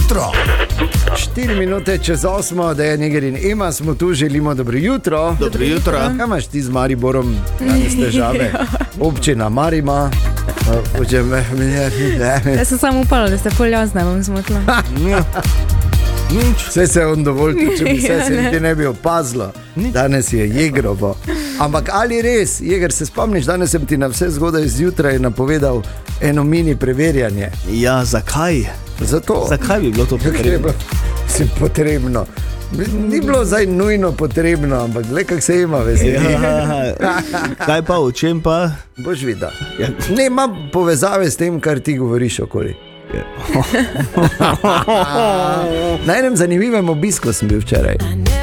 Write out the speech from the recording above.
jutro. 4 minute čez 8, da je Neger in Ema, smo tu, želimo dobro jutro. Dobro jutro. Kaj imaš ti z Mariborom, danes težave? Občina Marima. Jaz sem samo upala, da ste pol jasne, bom zmotila. Vse se je on dovolj, če bi se niti ne bi opazilo. Danes je Jegrovo. Ampak ali res, Jeger, se spomniš, danes sem ti na vse zgodaj zjutraj napovedal eno mini preverjanje. Ja, zakaj? Zato. Zakaj bi bilo to potrebno? Potrebno. Ni bilo zdaj nujno potrebno, ampak le kak se ima veseli. Kaj pa, o čem pa? Boš videl. Ne ima povezave s tem, kar ti govoriš okoli. Na enem zanimivem obisku sem bil včeraj.